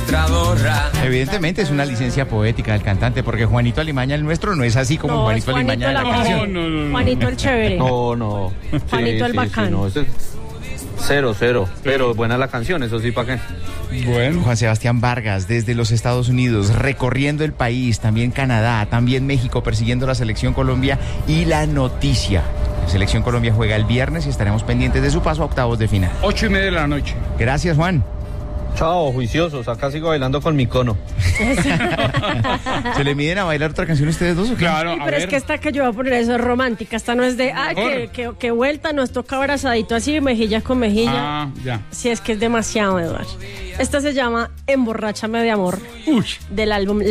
ilustradora. Evidentemente es una licencia poética del cantante, porque Juanito Alimaña, el nuestro, no es así como Juanito Alimaña de la canción. No. Juanito el chévere. No. Juanito el bacán. No, eso es 0-0. Pero buena la canción, eso sí, ¿para qué? Bueno, Juan Sebastián Vargas, desde los Estados Unidos, recorriendo el país, también Canadá, también México, persiguiendo la Selección Colombia y la noticia. La Selección Colombia juega el viernes y estaremos pendientes de su paso a octavos de final. 8:30 de la noche. Gracias, Juan. Chao, juiciosos, acá sigo bailando con mi cono. ¿Se le miden a bailar otra canción ustedes dos o qué? Claro, Sí, a pero ver. es que esta que yo voy a poner eso es romántica. Esta no es de, que vuelta, nos toca abrazadito así, mejilla con mejilla. Ah, ya. Si es que es demasiado, Eduardo. Esta se llama Emborráchame de amor, Uy. del álbum